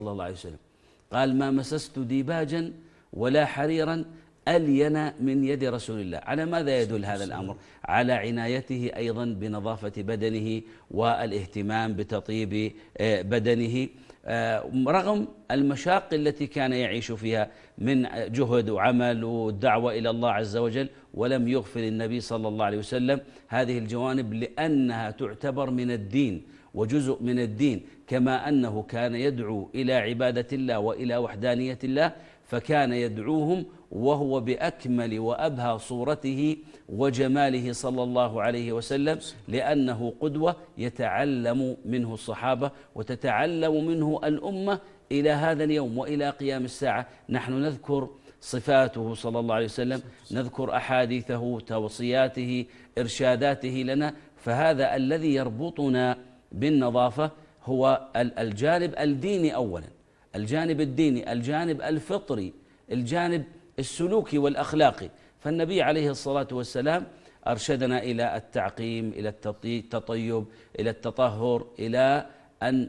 الله عليه وسلم قال: ما مسست ديباجا ولا حريرا ألين من يد رسول الله. على ماذا يدل هذا الأمر؟ على عنايته أيضا بنظافة بدنه والاهتمام بتطيب بدنه، رغم المشاق التي كان يعيش فيها من جهد وعمل والدعوة إلى الله عز وجل، ولم يغفل النبي صلى الله عليه وسلم هذه الجوانب لأنها تعتبر من الدين وجزء من الدين. كما أنه كان يدعو إلى عبادة الله وإلى وحدانية الله، فكان يدعوهم وهو بأكمل وأبهى صورته وجماله صلى الله عليه وسلم، لأنه قدوة يتعلم منه الصحابة وتتعلم منه الأمة إلى هذا اليوم وإلى قيام الساعة. نحن نذكر صفاته صلى الله عليه وسلم، نذكر أحاديثه، توصياته، إرشاداته لنا، فهذا الذي يربطنا بالنظافة هو الجانب الديني أولا، الجانب الديني، الجانب الفطري، الجانب السلوكي والأخلاقي. فالنبي عليه الصلاة والسلام أرشدنا إلى التعقيم، إلى التطيب، إلى التطهر، إلى أن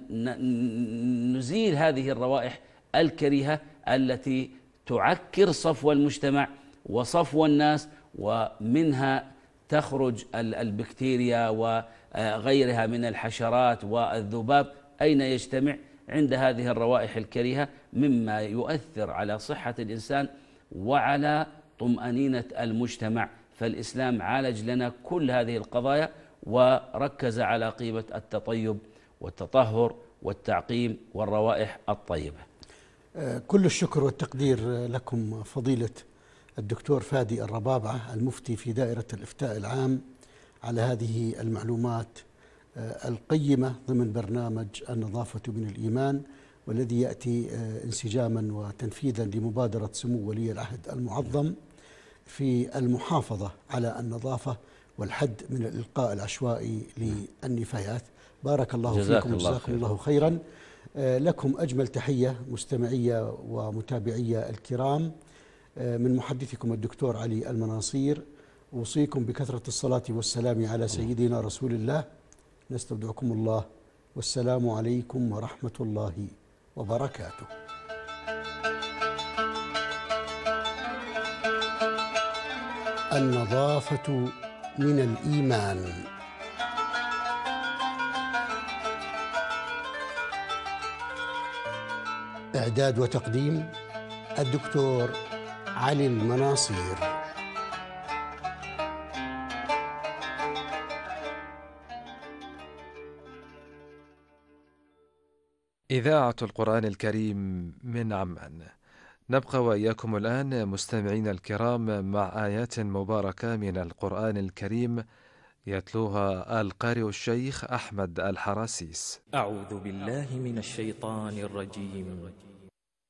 نزيل هذه الروائح الكريهة التي تعكر صفو المجتمع وصفو الناس، ومنها تخرج البكتيريا وغيرها من الحشرات والذباب. أين يجتمع؟ عند هذه الروائح الكريهة، مما يؤثر على صحة الإنسان وعلى طمأنينة المجتمع. فالإسلام عالج لنا كل هذه القضايا وركز على قيمة التطيب والتطهر والتعقيم والروائح الطيبة. كل الشكر والتقدير لكم فضيلة الدكتور فادي الربابعة، المفتي في دائرة الإفتاء العام، على هذه المعلومات القيمة ضمن برنامج النظافة من الإيمان، والذي يأتي انسجاما وتنفيذا لمبادرة سمو ولي العهد المعظم في المحافظة على النظافة والحد من الإلقاء العشوائي للنفايات. بارك الله فيكم وجزاكم الله خيرا. لكم أجمل تحية مستمعية ومتابعية الكرام من محدثكم الدكتور علي المناصير. أوصيكم بكثرة الصلاة والسلام على سيدنا رسول الله. نستودعكم الله، والسلام عليكم ورحمة الله وبركاته. النظافة من الإيمان. إعداد وتقديم الدكتور علي المناصير. إذاعة القرآن الكريم من عمان. نبقى وإياكم الآن مستمعين الكرام مع آيات مباركة من القرآن الكريم يتلوها القارئ الشيخ أحمد الحراسيس. أعوذ بالله من الشيطان الرجيم.